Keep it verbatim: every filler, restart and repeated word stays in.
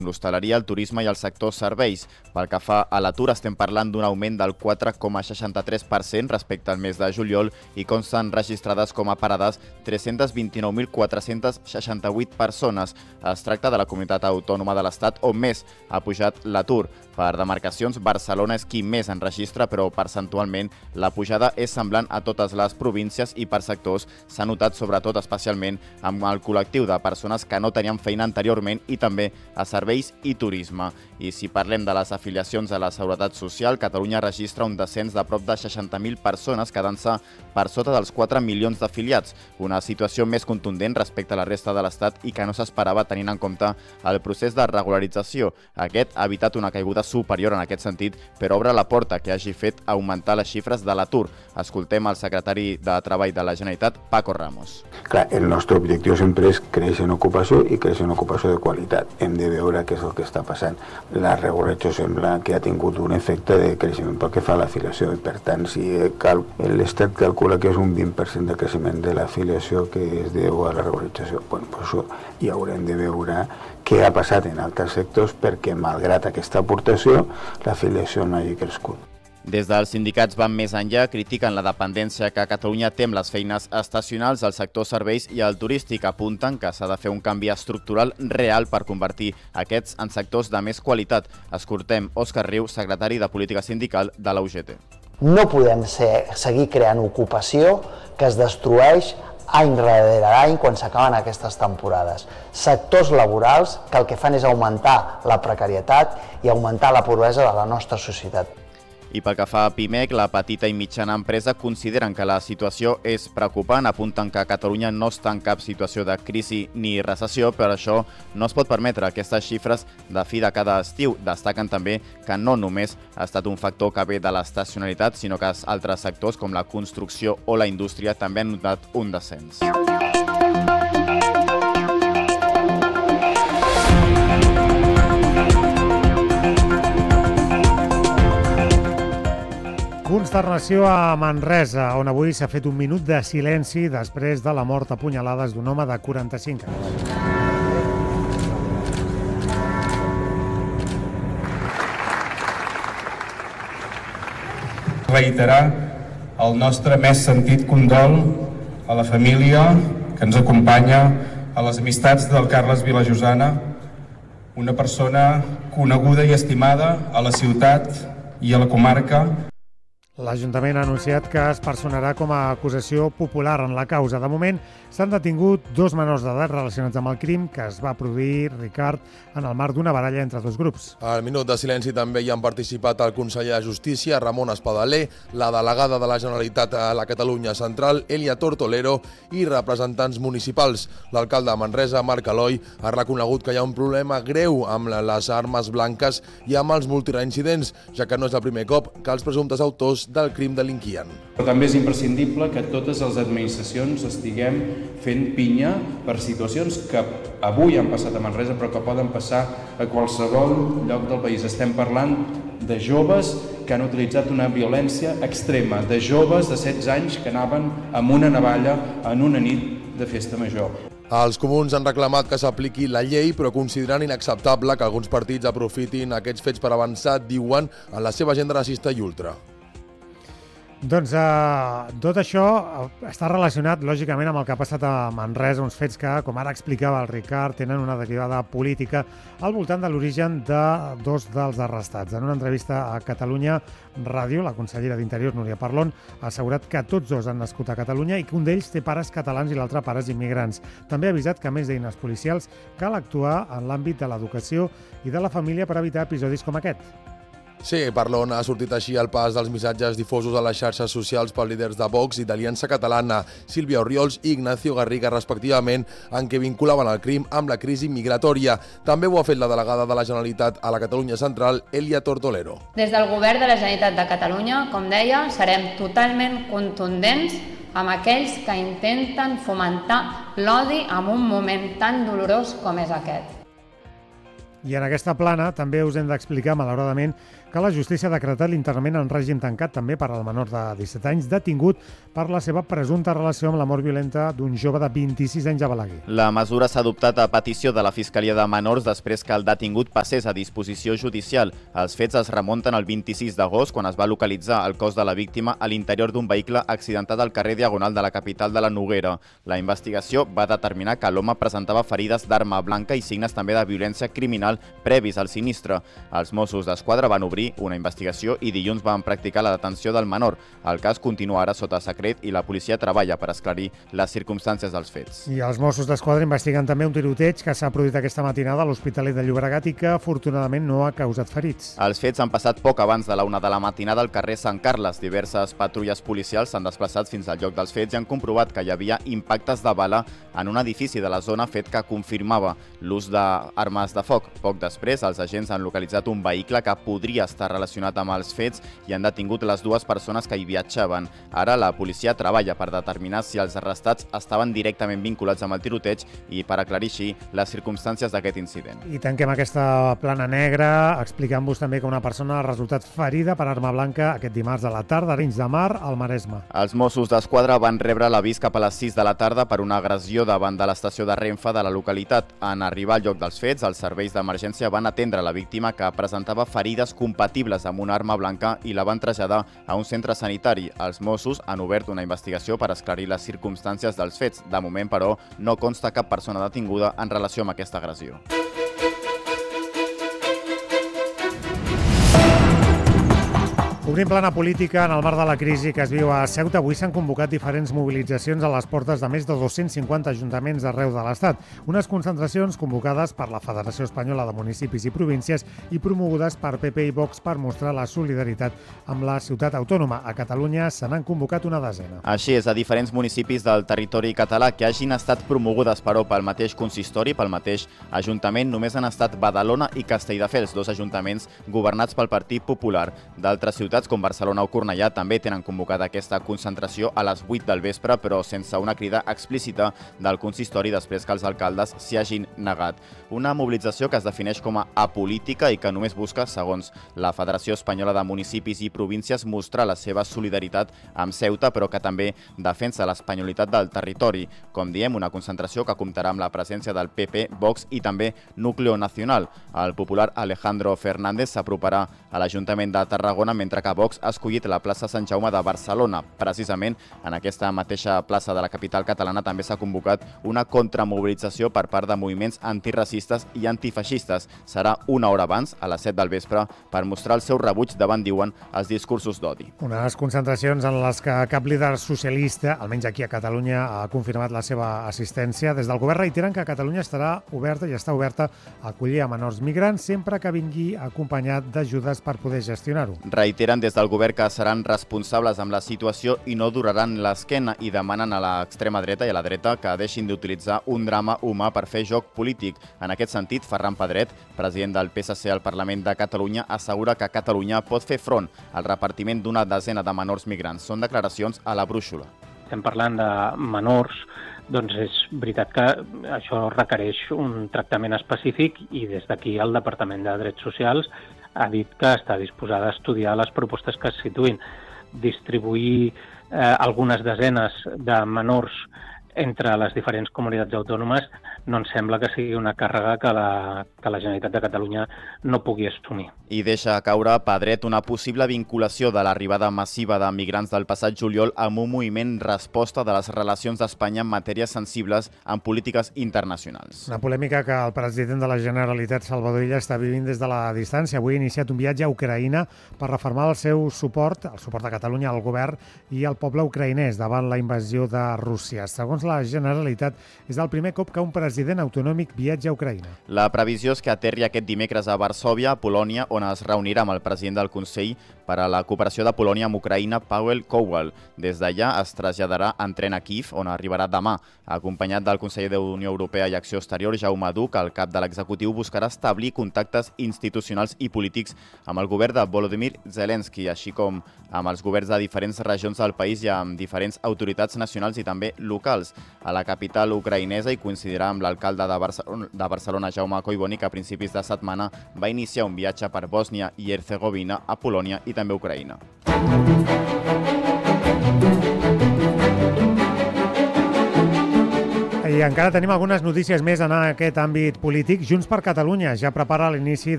l'hostaleria, el turisme i el sector serveis. Pel que fa a l'atur, estem parlant d'un augment del quatre coma seixanta-tres per cent respecte al mes de juliol i consten registrades com a parades tres-cents vint-i-nou mil quatre-cents seixanta-vuit persones. Es tracta de la comunitat autònoma de l'Estat on més ha pujat l'atur. Per demarcacions, Barcelona és qui més en registra, però percentualment la pujada és semblant a totes les províncies i per sectors s'ha notat sobretot especialment amb el col·lectiu de persones que no tenien feina anteriorment i també a serveis i turisme. I si parlem de les afiliacions a la Seguretat Social, Catalunya registra un descens de prop de seixanta mil persones, quedant-se per sota dels quatre milions d'afiliats, una situació més contundent respecte a la resta de l'Estat i que no s'esperava tenint en compte el procés de regularització. Aquest ha evitat una caiguda superior en aquest sentit, però obre la porta que hagi fet augmentar les xifres de l'atur. Escoltem el secretari de Treball de la Generalitat, Paco Ramos. Clar, el nostre objectiu sempre és créixer en ocupació i créixer en ocupació de qualitat. Hem de veure què és el que està passant. La regularització sembla que ha tingut un efecte de creixement pel que fa a l'afiliació i, per tant, si l'Estat calcula que és un vint per cent de creixement de l'afiliació que es deu a la regularització, bueno, pues això ja haurem de veure què ha passat en altres sectors perquè, malgrat aquesta aportació, l'afiliació no hagi crescut. Des dels sindicats van més enllà, critiquen la dependència que Catalunya té amb les feines estacionals, el sector serveis i el turístic. Apunten que s'ha de fer un canvi estructural real per convertir aquests en sectors de més qualitat. Escoltem Òscar Riu, secretari de Política Sindical de la U G T. No podem ser, seguir creant ocupació que es destrueix any rere any quan s'acaben aquestes temporades. Sectors laborals que el que fan és augmentar la precarietat i augmentar la pobresa de la nostra societat. I pel que fa a Pimec, la petita i mitjana empresa consideren que la situació és preocupant, apunten que Catalunya no està en cap situació de crisi ni recessió, però això no es pot permetre aquestes xifres de fi de cada estiu. Destaquen també que no només ha estat un factor que ve de l'estacionalitat, sinó que altres sectors com la construcció o la indústria també han notat un descens. Consternació a Manresa, on avui s'ha fet un minut de silenci després de la mort a punyalades d'un home de quaranta-cinc anys. Reiterar el nostre més sentit condol a la família que ens acompanya, a les amistats del Carles Vilajosana, una persona coneguda i estimada a la ciutat i a la comarca. L'Ajuntament ha anunciat que es personarà com a acusació popular en la causa. De moment, s'han detingut dos menors d'edat relacionats amb el crim que es va produir, Ricard, en el marc d'una baralla entre dos grups. Al minut de silenci també hi han participat el conseller de Justícia, Ramon Espadaler, la delegada de la Generalitat a la Catalunya Central, Elia Tortolero, i representants municipals. L'alcalde de Manresa, Marc Aloi, ha reconegut que hi ha un problema greu amb les armes blanques i amb els multireincidents, ja que no és el primer cop que els presumptes autors del crim delinquien. Però també és imprescindible que totes les administracions estiguem fent pinya per situacions que avui han passat a Manresa però que poden passar a qualsevol lloc del país. Estem parlant de joves que han utilitzat una violència extrema, de joves de setze anys que anaven amb una navalla en una nit de festa major. Els comuns han reclamat que s'apliqui la llei, però consideren inacceptable que alguns partits aprofitin aquests fets per avançar, diuen, en la seva agenda racista i ultra. Doncs eh, tot això està relacionat, lògicament, amb el que ha passat a Manresa, uns fets que, com ara explicava el Ricard, tenen una derivada política al voltant de l'origen de dos dels arrestats. En una entrevista a Catalunya Ràdio, la consellera d'Interior, Núria Parlon, ha assegurat que tots dos han nascut a Catalunya i que un d'ells té pares catalans i l'altre pares immigrants. També ha avisat que, a més d'eines policials, cal actuar en l'àmbit de l'educació i de la família per evitar episodis com aquest. Sí, Parlon ha sortit així al pas dels missatges difosos a les xarxes socials pels líders de Vox i d'Aliança Catalana, Sílvia Orriols i Ignacio Garriga, respectivament, en què vinculaven el crim amb la crisi migratòria. També ho ha fet la delegada de la Generalitat a la Catalunya Central, Elia Tortolero. Des del Govern de la Generalitat de Catalunya, com deia, serem totalment contundents amb aquells que intenten fomentar l'odi en un moment tan dolorós com és aquest. I en aquesta plana també us hem d'explicar, malauradament, que la justícia ha decretat l'internament en règim tancat també per al menor de disset anys detingut per la seva presumpta relació amb la mort violenta d'un jove de vint-i-sis anys a Balaguer. La mesura s'ha adoptat a petició de la Fiscalia de Menors després que el detingut passés a disposició judicial. Els fets es remunten al vint-i-sis d'agost, quan es va localitzar el cos de la víctima a l'interior d'un vehicle accidentat al carrer Diagonal de la capital de la Noguera. La investigació va determinar que l'home presentava ferides d'arma blanca i signes també de violència criminal previs al sinistre. Els Mossos d'Esquadra van obrir una investigació i dilluns van practicar la detenció del menor. El cas continua ara sota secret i la policia treballa per esclarir les circumstàncies dels fets. I els Mossos d'Esquadra investiguen també un tiroteig que s'ha produït aquesta matinada a l'Hospitalet de Llobregat i que afortunadament no ha causat ferits. Els fets han passat poc abans de la una de la matinada al carrer Sant Carles. Diverses patrulles policials s'han desplaçat fins al lloc dels fets i han comprovat que hi havia impactes de bala en un edifici de la zona, fet que confirmava l'ús d'armes de foc. Poc després, els agents han localitzat un vehicle que podria estar relacionat amb els fets i han detingut les dues persones que hi viatjaven. Ara la policia treballa per determinar si els arrestats estaven directament vinculats amb el tiroteig i per aclarir així les circumstàncies d'aquest incident. I tanquem aquesta plana negra explicant-vos també que una persona ha resultat ferida per arma blanca aquest dimarts a la tarda a Arenys de Mar, al Maresme. Els Mossos d'Esquadra van rebre l'avís cap a les sis de la tarda per una agressió davant de l'estació de Renfe de la localitat. En arribar al lloc dels fets, els serveis d'emergència van atendre la víctima, que presentava ferides compatibles amb una arma blanca, i la van traslladar a un centre sanitari. Els Mossos han obert una investigació per esclarir les circumstàncies dels fets. De moment, però, no consta cap persona detinguda en relació amb aquesta agressió. Obrim plana política en el marc de la crisi que es viu a Ceuta. Avui s'han convocat diferents mobilitzacions a les portes de més de dos-cents cinquanta ajuntaments d'arreu de l'Estat. Unes concentracions convocades per la Federació Espanyola de Municipis i Províncies i promogudes per P P i Vox per mostrar la solidaritat amb la ciutat autònoma. A Catalunya se n'han convocat una desena. Així és, a diferents municipis del territori català que hagin estat promogudes, però, pel mateix consistori, pel mateix ajuntament, només han estat Badalona i Castelldefels, dos ajuntaments governats pel Partit Popular. D'altres ciutats com Barcelona o Cornellà també tenen convocada aquesta concentració a les vuit del vespre, però sense una crida explícita del consistori després que els alcaldes s'hi hagin negat. Una mobilització que es defineix com a apolítica i que només busca, segons la Federació Espanyola de Municipis i Províncies, mostrar la seva solidaritat amb Ceuta, però que també defensa l'espanyolitat del territori. Com diem, una concentració que comptarà amb la presència del P P, Vox i també Núcleo Nacional. El popular Alejandro Fernández s'aproparà a l'Ajuntament de Tarragona, mentre que Vox ha escollit la plaça Sant Jaume de Barcelona. Precisament en aquesta mateixa plaça de la capital catalana també s'ha convocat una contramobilització per part de moviments antiracistes i antifeixistes. Serà una hora abans, a les set del vespre, per mostrar el seu rebuig davant, diuen, els discursos d'odi. Unes concentracions en les que cap líder socialista, almenys aquí a Catalunya, ha confirmat la seva assistència. Des del govern reiteren que Catalunya estarà oberta i està oberta a acollir a menors migrants sempre que vingui acompanyat d'ajudes per poder gestionar-ho. Reiteren des del govern que seran responsables amb la situació i no duraran l'esquena, i demanen a l'extrema dreta i a la dreta que deixin d'utilitzar un drama humà per fer joc polític. En aquest sentit, Ferran Pedret, president del P S C al Parlament de Catalunya, assegura que Catalunya pot fer front al repartiment d'una desena de menors migrants. Són declaracions a la Brúixola. Estem parlant de menors, doncs és veritat que això requereix un tractament específic i des d'aquí el Departament de Drets Socials ha dit que està disposada a estudiar les propostes que es situïn. Distribuir eh, algunes desenes de menors entre les diferents comunitats autònomes no ens sembla que sigui una càrrega que la, que la Generalitat de Catalunya no pugui assumir. I deixa caure Pedret una possible vinculació de l'arribada massiva de migrants del passat juliol amb un moviment resposta de les relacions d'Espanya en matèries sensibles en polítiques internacionals. Una polèmica que el president de la Generalitat, Salvador Illa, està vivint des de la distància. Avui ha iniciat un viatge a Ucraïna per reformar el seu suport, el suport de Catalunya al govern i al poble ucraïnès davant la invasió de Rússia. Segons la Generalitat, és el primer cop que un president autonòmic viatja a Ucraïna. La previsió és que aterri aquest dimecres a Varsòvia, Polònia, on es reunirà amb el president del Consell per a la cooperació de Polònia amb Ucraïna, Paweł Kowal. Des d'allà es traslladarà en tren a Kíev, on arribarà demà. Acompanyat del conseller d'Unió Europea i Acció Exterior, Jaume Duc, el cap de l'executiu buscarà establir contactes institucionals i polítics amb el govern de Volodymyr Zelensky, així com amb els governs de diferents regions del país i amb diferents autoritats nacionals i també locals. dies a la capital ucraïnesa i coincidirà amb l'alcalde de Barcelona, de Barcelona, Jaume Collboni, que a principis de setmana va iniciar un viatge per Bòsnia i Hercegovina, a Polònia i també Ucraïna. I encara tenim algunes notícies més en aquest àmbit polític. Junts per Catalunya ja prepara l'inici